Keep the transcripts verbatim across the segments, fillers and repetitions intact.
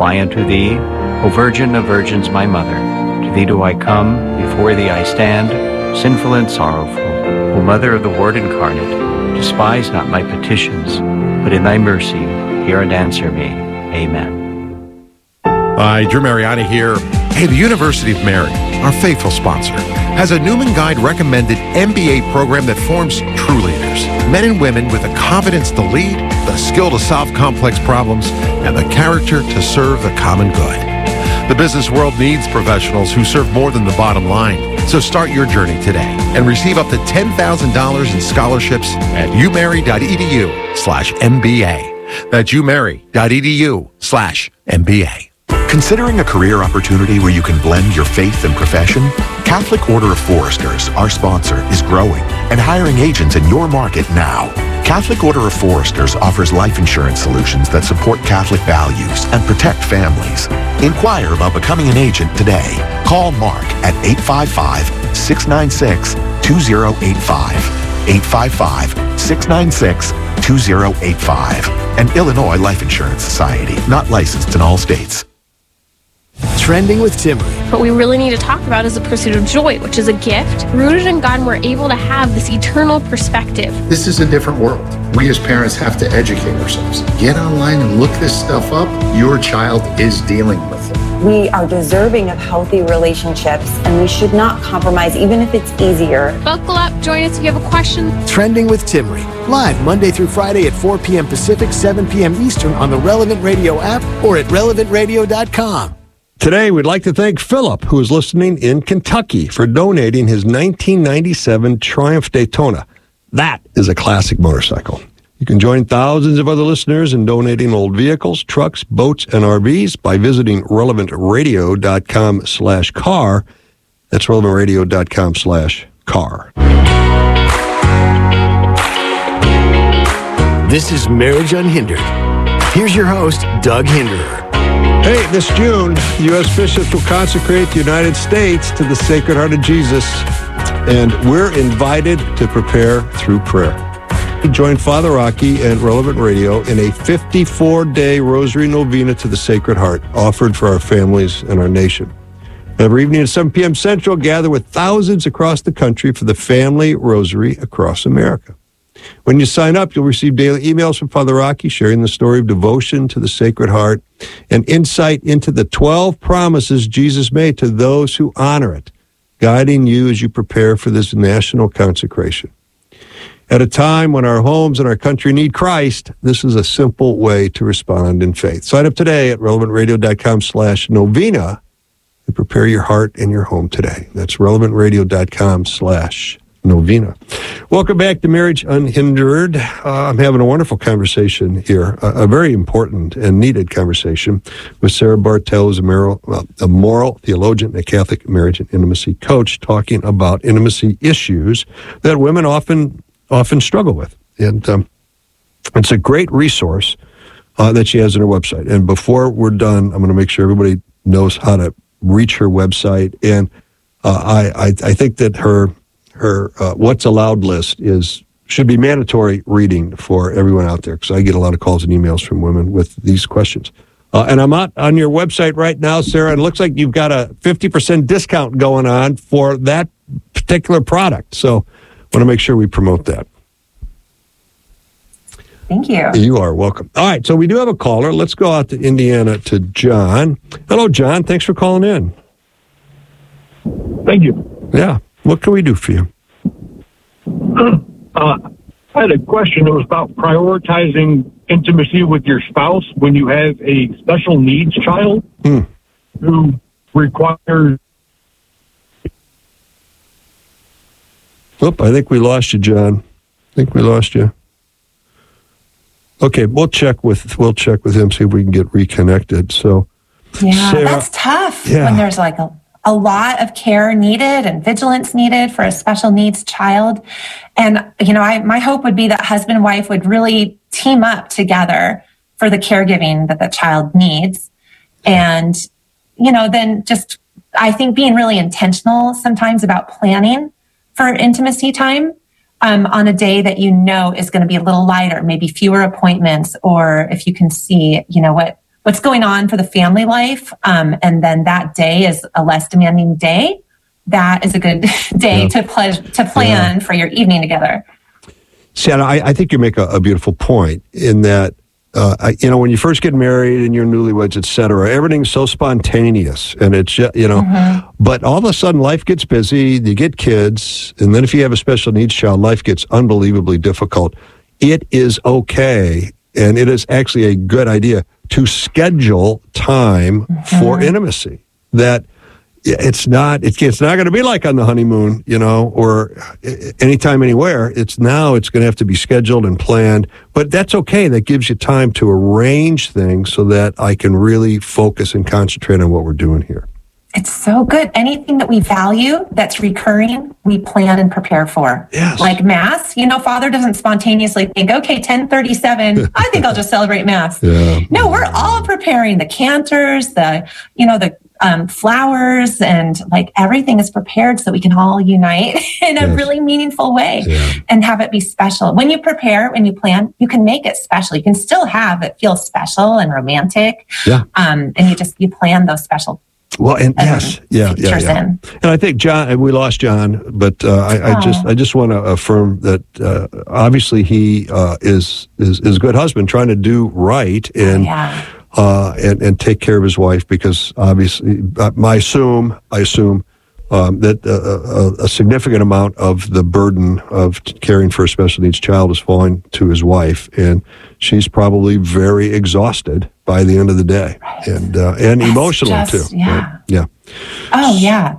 fly unto thee. O Virgin of Virgins, my mother, to thee do I come, before thee I stand, sinful and sorrowful. O Mother of the Word incarnate, despise not my petitions, but in thy mercy hear and answer me. Amen. Hi, Drew Mariani here. Hey, the University of Mary, our faithful sponsor, has a Newman Guide recommended M B A program that forms true leaders. Men and women with the confidence to lead, the skill to solve complex problems, and the character to serve the common good. The business world needs professionals who serve more than the bottom line. So start your journey today and receive up to ten thousand dollars in scholarships at umary.edu slash MBA. That's umary.edu slash MBA. Considering a career opportunity where you can blend your faith and profession? Catholic Order of Foresters, our sponsor, is growing and hiring agents in your market now. Catholic Order of Foresters offers life insurance solutions that support Catholic values and protect families. Inquire about becoming an agent today. Call Mark at eight five five, six nine six, two zero eight five. eight five five, six nine six, two zero eight five. An Illinois Life Insurance Society, not licensed in all states. Trending with Timmery. What we really need to talk about is the pursuit of joy, which is a gift. Rooted in God, we're able to have this eternal perspective. This is a different world. We as parents have to educate ourselves. Get online and look this stuff up. Your child is dealing with it. We are deserving of healthy relationships, and we should not compromise, even if it's easier. Buckle up. Join us if you have a question. Trending with Timmery. Live Monday through Friday at four p.m. Pacific, seven p.m. Eastern on the Relevant Radio app or at relevant radio dot com. Today, we'd like to thank Philip, who is listening in Kentucky, for donating his nineteen ninety-seven Triumph Daytona. That is a classic motorcycle. You can join thousands of other listeners in donating old vehicles, trucks, boats, and R Vs by visiting relevant radio dot com slash car. That's relevant radio dot com slash car. This is Marriage Unhindered. Here's your host, Doug Hinderer. Hey, this June, U S bishops will consecrate the United States to the Sacred Heart of Jesus, and we're invited to prepare through prayer. Join Father Rocky and Relevant Radio in a fifty-four day Rosary Novena to the Sacred Heart offered for our families and our nation. Every evening at seven p.m. Central, gather with thousands across the country for the Family Rosary across America. When you sign up, you'll receive daily emails from Father Rocky sharing the story of devotion to the Sacred Heart and insight into the twelve promises Jesus made to those who honor it, guiding you as you prepare for this national consecration. At a time when our homes and our country need Christ, this is a simple way to respond in faith. Sign up today at relevant radio dot com slash novena and prepare your heart and your home today. That's relevant radio dot com slash novena. Welcome back to Marriage Unhindered. Uh, I'm having a wonderful conversation here, a, a very important and needed conversation with Sarah Bartel, who's a moral, uh, a moral theologian and a Catholic marriage and intimacy coach, talking about intimacy issues that women often often struggle with. And um, it's a great resource uh, that she has on her website. And before we're done, I'm going to make sure everybody knows how to reach her website. And uh, I, I I think that her her uh, What's Allowed list is should be mandatory reading for everyone out there, because I get a lot of calls and emails from women with these questions. Uh, and I'm out on your website right now, Sarah, and it looks like you've got a fifty percent discount going on for that particular product. So I want to make sure we promote that. Thank you. You are welcome. All right, so we do have a caller. Let's go out to Indiana to John. Hello, John. Thanks for calling in. Thank you. Yeah. What can we do for you? Uh, I had a question. It was about prioritizing intimacy with your spouse when you have a special needs child hmm. who requires... Oop, I think we lost you, John. I think we lost you. Okay, we'll check with we'll check with him, see if we can get reconnected. So, yeah, Sarah, that's tough yeah. when there's like a, a lot of care needed and vigilance needed for a special needs child. And, you know, I, my hope would be that husband and wife would really team up together for the caregiving that the child needs. And, you know, then just, I think being really intentional sometimes about planning for intimacy time um, on a day that you know is going to be a little lighter, maybe fewer appointments, or if you can see, you know, what what's going on for the family life, um, and then that day is a less demanding day, that is a good day yeah. to, ple- to plan yeah. for your evening together. See, I, I think you make a, a beautiful point in that, uh, I, you know, when you first get married and you're newlyweds, et cetera, everything's so spontaneous and it's, you know, mm-hmm. but all of a sudden life gets busy, you get kids, and then if you have a special needs child, life gets unbelievably difficult. It is okay, and it is actually a good idea to schedule time mm-hmm. for intimacy. That it's not it's, it's not going to be like on the honeymoon, you know, or anytime, anywhere. It's now it's going to have to be scheduled and planned. But that's okay. That gives you time to arrange things so that I can really focus and concentrate on what we're doing here. It's so good. Anything that we value that's recurring, we plan and prepare for. Yes. Like Mass, you know, Father doesn't spontaneously think, okay, ten thirty-seven, I think I'll just celebrate Mass. Yeah. No, we're all preparing the cantors, the, you know, the um, flowers, and like everything is prepared so we can all unite in a yes. really meaningful way yeah. and have it be special. When you prepare, when you plan, you can make it special. You can still have it feel special and romantic. Yeah. Um, and you just, you plan those special Well, and um, yes, yeah, yeah, yeah. In. And I think John, we lost John, but uh, I, I oh. just, I just want to affirm that uh, obviously he uh, is is is a good husband, trying to do right and oh, yeah. uh, and and take care of his wife, because obviously, I assume, I assume um, that a, a, a significant amount of the burden of caring for a special needs child is falling to his wife, and she's probably very exhausted by the end of the day, right. and uh, and That's emotionally just, too. Yeah. Right? Yeah. Oh yeah.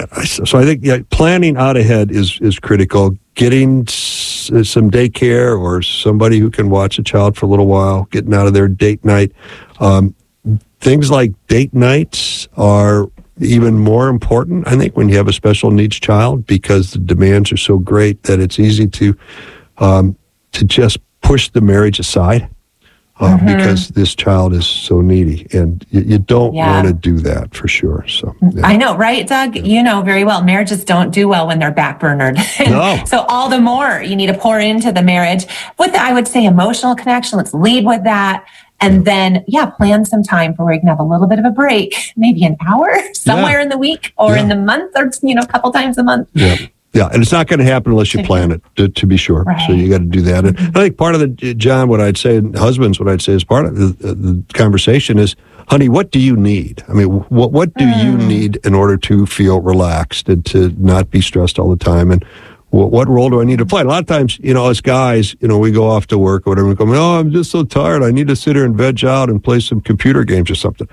So I think yeah, planning out ahead is is critical. Getting s- some daycare or somebody who can watch a child for a little while. Getting out of their date night. Um, things like date nights are even more important, I think, when you have a special needs child, because the demands are so great that it's easy to um, to just push the marriage aside. Uh, mm-hmm. Because this child is so needy, and you, you don't yeah. want to do that for sure. So yeah. I know, right, Doug? Yeah. You know very well, marriages don't do well when they're backburnered. No. So all the more you need to pour into the marriage with, I would say, emotional connection. Let's lead with that. And then, yeah, plan some time for where you can have a little bit of a break, maybe an hour somewhere yeah. in the week or yeah. in the month, or, you know, a couple times a month. Yeah. Yeah, and it's not going to happen unless you plan it, to, to be sure. Right. So you got to do that. And I think part of the, John, what I'd say, and husbands, what I'd say is part of the, the conversation is, honey, what do you need? I mean, what what do mm. you need in order to feel relaxed and to not be stressed all the time? And what, what role do I need to play? A lot of times, you know, as guys, you know, we go off to work or whatever, we go, oh, I'm just so tired. I need to sit here and veg out and play some computer games or something.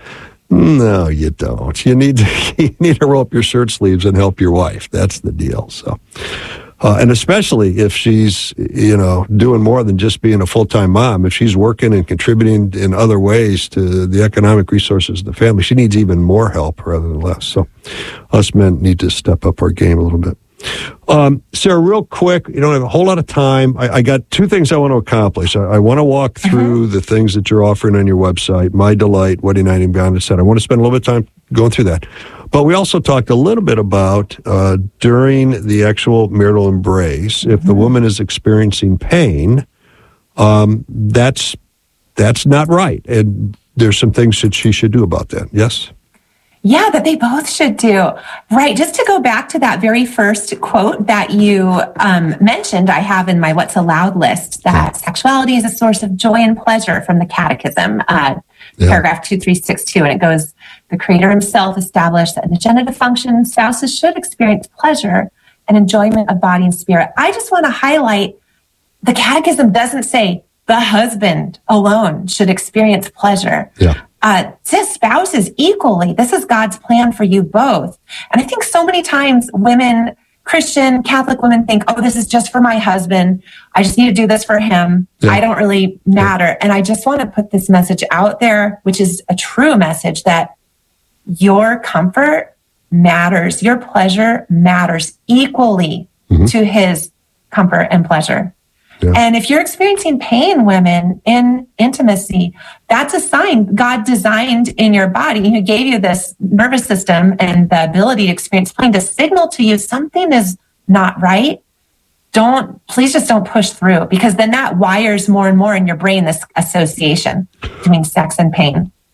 No, you don't. You need to you need to roll up your shirt sleeves and help your wife. That's the deal. So, uh, and especially if she's, you know, doing more than just being a full-time mom, if she's working and contributing in other ways to the economic resources of the family, she needs even more help rather than less. So, us men need to step up our game a little bit. Um, Sarah, real quick, you don't have a whole lot of time. I, I got two things I want to accomplish. I, I want to walk through uh-huh. the things that you're offering on your website, My Delight, Wedding Night and Beyond, et cetera. I want to spend a little bit of time going through that. But we also talked a little bit about uh, during the actual marital embrace, if the woman is experiencing pain, um, that's that's not right. And there's some things that she should do about that. Yes? Yeah, that they both should do. Right. Just to go back to that very first quote that you um, mentioned, I have in my What's Allowed list that yeah. sexuality is a source of joy and pleasure from the Catechism, uh, yeah. paragraph two three six two. And it goes, the Creator himself established that in the genitive function, spouses should experience pleasure and enjoyment of body and spirit. I just want to highlight, the Catechism doesn't say the husband alone should experience pleasure. Yeah. Uh, to spouses equally. This is God's plan for you both. And I think so many times women, Christian, Catholic women think, oh, this is just for my husband. I just need to do this for him. Yeah. I don't really matter. Yeah. And I just want to put this message out there, which is a true message, that your comfort matters. Your pleasure matters equally mm-hmm. to his comfort and pleasure. Yeah. And if you're experiencing pain, women, in intimacy, that's a sign God designed in your body, who gave you this nervous system and the ability to experience pain, to signal to you something is not right. Don't, please just don't push through, because then that wires more and more in your brain this association between sex and pain.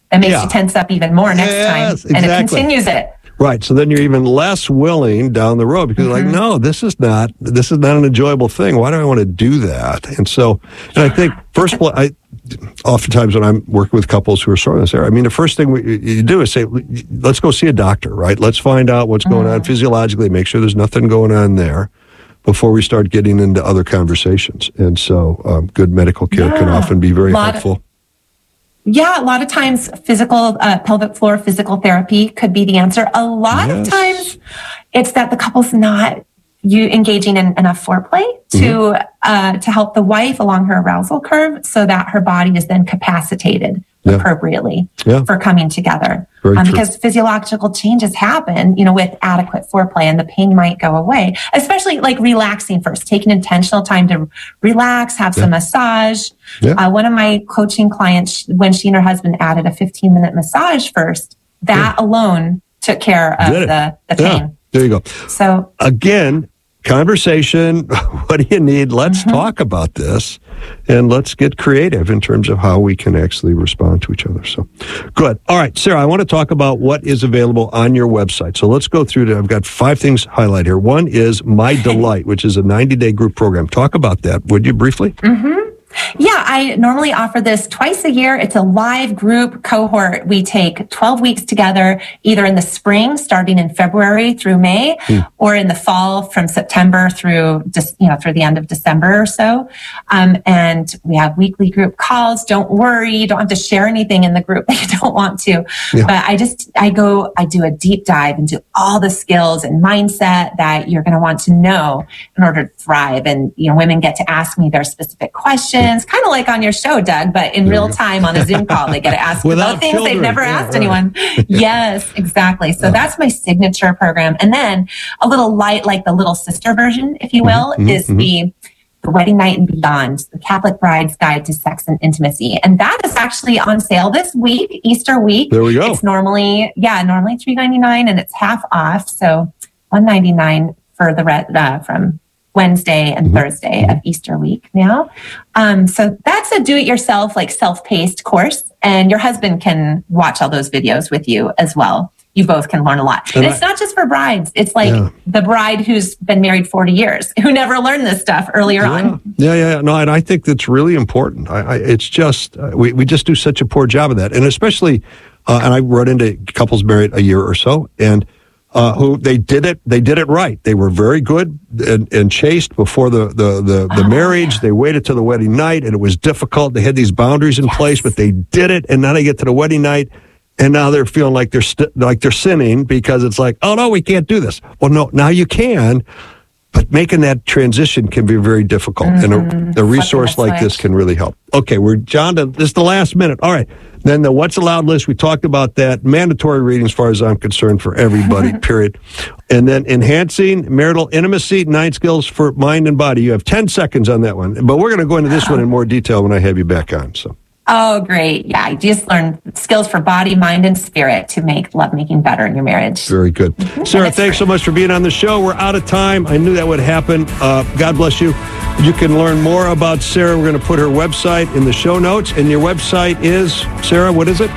That makes Yeah. you tense up even more next Yes, time. And it exactly. continues it. Right. So then you're even less willing down the road because Mm-hmm. you're like, no, this is not, this is not an enjoyable thing. Why do I want to do that? And so, and I think first of all, I, oftentimes when I'm working with couples who are sort of this area, I mean, the first thing we, you do is say, let's go see a doctor, right? Let's find out what's going Mm-hmm. on physiologically, make sure there's nothing going on there before we start getting into other conversations. And so um, good medical care can Yeah. often be very Lot of- helpful. Yeah, a lot of times physical, uh, pelvic floor physical therapy could be the answer. A lot Yes. of times it's that the couple's not you engaging in enough foreplay to Mm-hmm. uh, to help the wife along her arousal curve so that her body is then capacitated Yeah. appropriately Yeah. for coming together. Very Um, true. because physiological changes happen, you know, with adequate foreplay and the pain might go away, especially like relaxing first, taking intentional time to relax, have some massage. Yeah. Uh, one of my coaching clients, when she and her husband added a fifteen minute massage first, that alone took care of Did it? the, the Yeah. pain. There you go. So Again, conversation. What do you need? Let's Mm-hmm. talk about this and let's get creative in terms of how we can actually respond to each other. So good. All right, Sarah, I want to talk about what is available on your website. So let's go through to, I've got five things highlighted here. One is My Delight, which is a ninety day group program. Talk about that, would you, briefly? Mm-hmm. Yeah, I normally offer this twice a year. It's a live group cohort. We take twelve weeks together, either in the spring, starting in February through May, mm. or in the fall from September through, you know, through the end of December or so. Um, and we have weekly group calls. Don't worry, you don't have to share anything in the group that you don't want to. Yeah. But I just, I go, I do a deep dive into all the skills and mindset that you're going to want to know in order to thrive. And, you know, women get to ask me their specific questions. Kind of like on your show, Doug, but in real time on a Zoom call, they get to ask about things children. They've never yeah, asked right. anyone. Yes, exactly. So yeah. that's my signature program. And then a little light, like the little sister version, if you will, mm-hmm, is mm-hmm. the, the Wedding Night and Beyond, the Catholic Bride's Guide to Sex and Intimacy. And that is actually on sale this week, Easter week. There we go. It's normally, yeah, normally three ninety-nine and it's half off. So one ninety-nine for the red, uh, from Wednesday and mm-hmm. Thursday mm-hmm. of Easter week now. Um, so that's a do-it-yourself, like self-paced course. And your husband can watch all those videos with you as well. You both can learn a lot. And, and it's I, not just for brides. It's like yeah. the bride who's been married forty years, who never learned this stuff earlier yeah. on. Yeah, yeah. No, and I think that's really important. I, I, it's just, uh, we, we just do such a poor job of that. And especially, uh, and I run into couples married a year or so, and Uh, who they did it, they did it right. They were very good and, and chaste before the the the, the oh, marriage. Yeah. They waited till the wedding night, and it was difficult. They had these boundaries in yes. place, but they did it. And now they get to the wedding night, and now they're feeling like they're st- like they're sinning because it's like, oh no, we can't do this. Well, no, now you can. But making that transition can be very difficult, mm-hmm. and a, a resource like this can really help. Okay, we're John. To, this is the last minute. All right. Then the What's Allowed list, we talked about that. Mandatory reading, as far as I'm concerned, for everybody, period. And then enhancing marital intimacy, nine skills for mind and body. You have ten seconds on that one. But we're going to go into this one in more detail when I have you back on. So. Oh, great. Yeah, I just learned skills for body, mind, and spirit to make lovemaking better in your marriage. Very good. Mm-hmm. Sarah, thanks great. so much for being on the show. We're out of time. I knew that would happen. Uh, God bless you. You can learn more about Sarah. We're going to put her website in the show notes. And your website is, Sarah, what is it?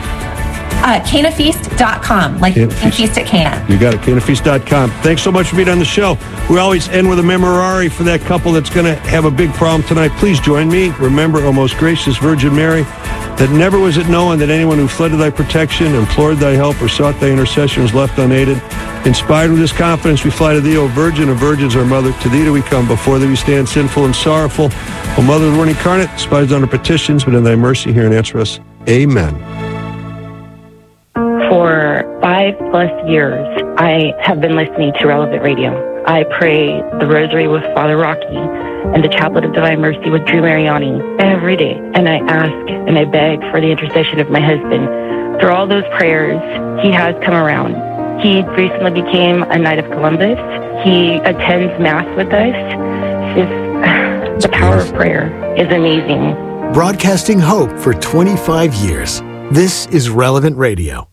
Uh, Cana Feast dot com, like Cana Feast at Cana. You got it, Cana Feast dot com. Thanks so much for being on the show. We always end with a memorare for that couple that's going to have a big problem tonight. Please join me. Remember, O most gracious Virgin Mary, that never was it known that anyone who fled to thy protection, implored thy help, or sought thy intercession was left unaided. Inspired with this confidence, we fly to thee, O Virgin of Virgins, our Mother. To thee do we come. Before thee we stand sinful and sorrowful. O Mother of the Word incarnate, despised on our petitions, but in thy mercy hear and answer us. Amen. For five plus years, I have been listening to Relevant Radio. I pray the Rosary with Father Rocky and the Chaplet of Divine Mercy with Drew Mariani every day. And I ask and I beg for the intercession of my husband. Through all those prayers, he has come around. He recently became a Knight of Columbus. He attends Mass with us. Just, the power of prayer is amazing. Broadcasting hope for twenty-five years. This is Relevant Radio.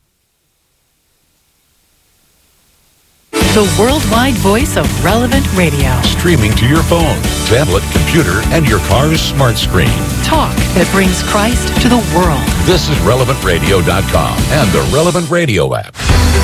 The worldwide voice of Relevant Radio. Streaming to your phone, tablet, computer, and your car's smart screen. Talk that brings Christ to the world. This is relevant radio dot com and the Relevant Radio app.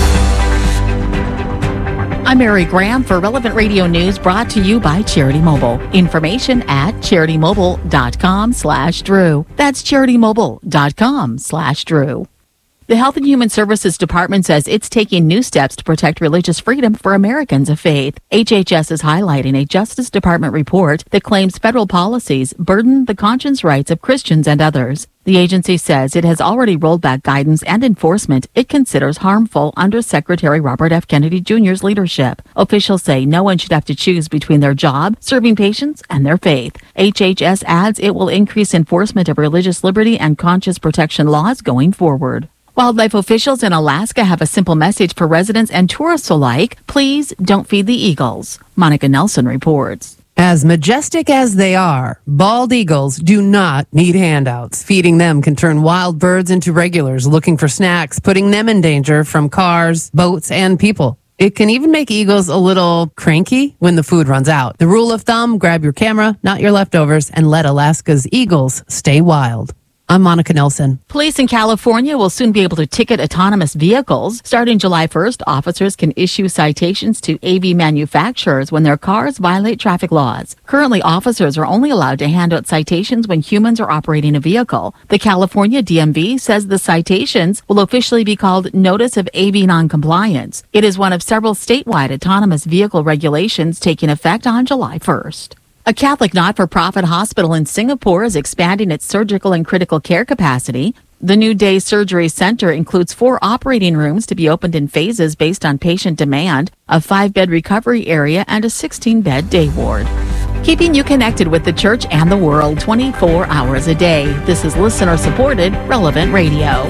I'm Mary Graham for Relevant Radio News, brought to you by Charity Mobile. Information at CharityMobile.com slash Drew. That's CharityMobile.com slash Drew. The Health and Human Services Department says it's taking new steps to protect religious freedom for Americans of faith. H H S is highlighting a Justice Department report that claims federal policies burden the conscience rights of Christians and others. The agency says it has already rolled back guidance and enforcement it considers harmful under Secretary Robert F. Kennedy Junior's leadership. Officials say no one should have to choose between their job, serving patients, and their faith. H H S adds it will increase enforcement of religious liberty and conscience protection laws going forward. Wildlife officials in Alaska have a simple message for residents and tourists alike. Please don't feed the eagles. Monica Nelson reports. As majestic as they are, bald eagles do not need handouts. Feeding them can turn wild birds into regulars looking for snacks, putting them in danger from cars, boats, and people. It can even make eagles a little cranky when the food runs out. The rule of thumb, grab your camera, not your leftovers, and let Alaska's eagles stay wild. I'm Monica Nelson. Police in California will soon be able to ticket autonomous vehicles. Starting July first, officers can issue citations to A V manufacturers when their cars violate traffic laws. Currently, officers are only allowed to hand out citations when humans are operating a vehicle. The California D M V says the citations will officially be called Notice of A V Noncompliance. It is one of several statewide autonomous vehicle regulations taking effect on July first. A Catholic not-for-profit hospital in Singapore is expanding its surgical and critical care capacity. The new day surgery center includes four operating rooms to be opened in phases based on patient demand, a five-bed recovery area, and a sixteen-bed day ward. Keeping you connected with the church and the world twenty-four hours a day. This is listener-supported Relevant Radio.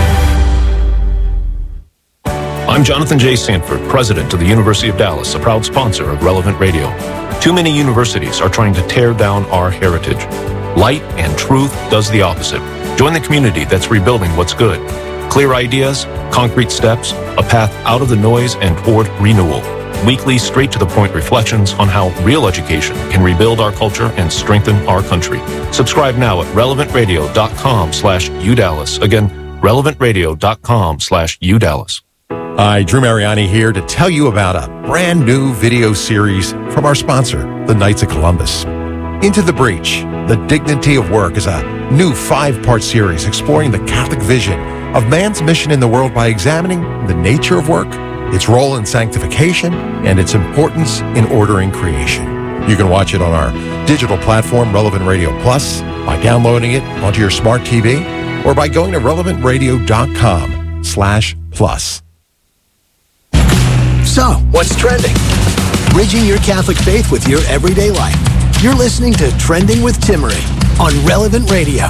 I'm Jonathan J. Sanford, president of the University of Dallas, a proud sponsor of Relevant Radio. Too many universities are trying to tear down our heritage. Light and truth does the opposite. Join the community that's rebuilding what's good. Clear ideas, concrete steps, a path out of the noise and toward renewal. Weekly, straight-to-the-point reflections on how real education can rebuild our culture and strengthen our country. Subscribe now at relevant radio dot com slash U Dallas. Again, relevant radio dot com slash U Dallas. Hi, Drew Mariani here to tell you about a brand new video series from our sponsor, the Knights of Columbus. Into the Breach, The Dignity of Work is a new five-part series exploring the Catholic vision of man's mission in the world by examining the nature of work, its role in sanctification, and its importance in ordering creation. You can watch it on our digital platform, Relevant Radio Plus, by downloading it onto your smart T V, or by going to relevant radio dot com slash plus. So, what's trending? Bridging your Catholic faith with your everyday life. You're listening to Trending with Timmery on Relevant Radio.